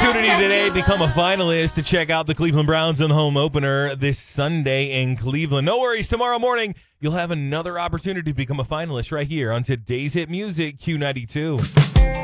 opportunity today to become a finalist to check out the Cleveland Browns in the home opener this Sunday in Cleveland. No worries, tomorrow morning you'll have another opportunity to become a finalist right here on today's hit music, Q92.